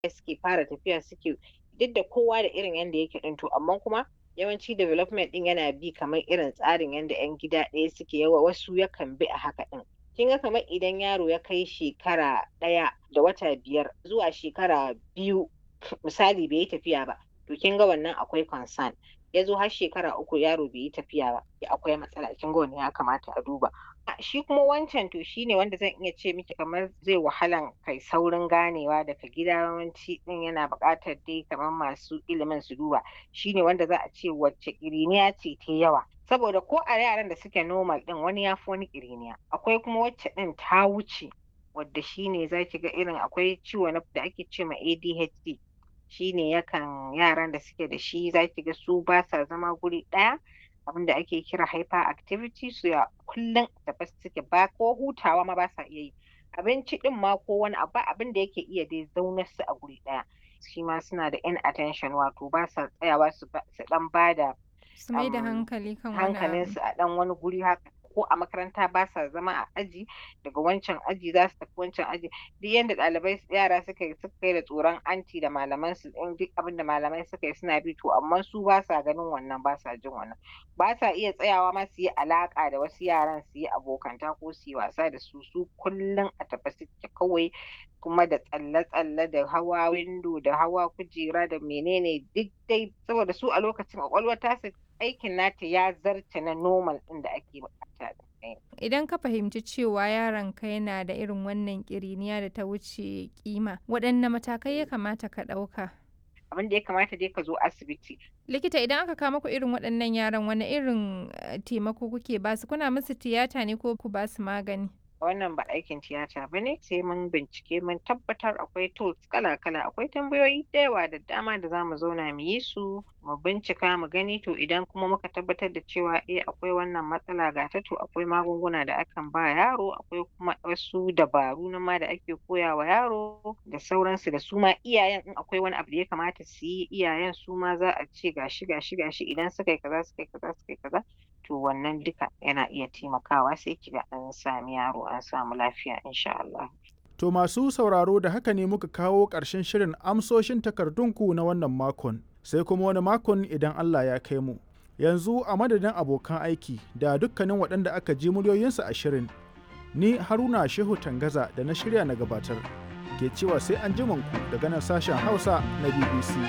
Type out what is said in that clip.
suke fara tafiya suke duk da kowa da irin yanda yake ɗin to amma kuma yawanci development ɗin yana bi kamar irin tsarin yanda 'yan gida ɗaya suke wasu yakan bi a haka ɗin. Kin ga kamar idan yaro ya kai shekara 1 da wata 5 zuwa shekara 2 misali bai yi tafiya ba, to kin ga wannan akwai concern. Ya zo har shekara 3 yaro bai yi tafiya ba, akwai matsala kin ga wannan ya kamata a duba. Shi kuma wancan to shine wanda zan iya ce miki kamar zai wahalan kai saurin ganewa daga gida yawanci ɗin yana buƙatar dai kamar masu ilimin su duba. Shine wanda za a ce wacce ƙiriniya ce ta yawa. Saboda ko a yaran da suke normal ɗin wani ya fi wani ƙiriniya. Akwai kuma wacce ɗin ta wuce wadda shine za ki ga irin akwai ciwo da ake ce ma ADHD. Shine yaran da suke da shi za ki ga su ba sa zama guri ɗaya. Abin da ake kira hyperactivity su ya kullum tafe suke ba ko hutawa ma ba sa iya yi. Abinci ɗin ma ko wani abu abin da yake iya dai zaunar su a guri ɗaya. Shi ma suna da inattention wato ba sa tsayawa su ɗan ba da Su mai da hankali kan wani abu. hankalinsu a ɗan wani guri haka ko a makaranta ba sa zama a aji daga wancan aji za su tafi wancan aji duk yanda yara suka yi da tsoron anti da malaman su in duk abin da malamai suka yi suna bi to amma su ba sa ganin wannan ba sa jin wannan ba sa iya tsayawa ma su yi alaƙa da wasu yaran su yi abokanta ko su yi wasa da su kullum a tafe suke kawai kuma da tsalle-tsalle da hawa windo da hawa kujera da menene duk dai saboda su a lokacin ƙwaƙwalwar tasu aikin nata ya zarce na normal ɗin da ake buƙata. Idan ka fahimci cewa yaronka yana da irin wannan ƙiriniya da ta wuce kima, waɗanne matakai ya kamata ka ɗauka? Abin da ya kamata dai ka zo asibiti. Likita idan aka kawo muku irin waɗannan yaran wani irin taimako kuke ba su? Kuna musu tiyata ne ko ku ba su magani? Wannan ba aikin tiyata ba ne sai mun bincike mun tabbatar akwai tools kala-kala akwai tambayoyi da yawa da dama da za mu zauna mu yi su mu bincika mu gani to idan kuma muka tabbatar da cewa akwai wannan matsala ga ta to akwai magunguna da akan ba yaro akwai kuma wasu dabaru na ma da ake koya wa yaro da sauransu da su ma iyayen in akwai wani abu da ya kamata su yi iyayen su ma za a ce gashi idan suka yi kaza suka yi kaza to wannan duka yana iya taimakawa sai kiga an sami yaro an samu lafiya insha Allah. To masu sauraro da haka ne muka kawo ƙarshen shirin amsoshin takardunku na wannan makon sai kuma wani makon idan Allah ya kai mu. Yanzu a madadin abokan aiki da dukkanin waɗanda aka ji muryoyinsu a shirin ni Haruna Shehu Tangaza da na shirya na gabatar ke cewa sai an ji ku daga nan sashen Hausa na BBC.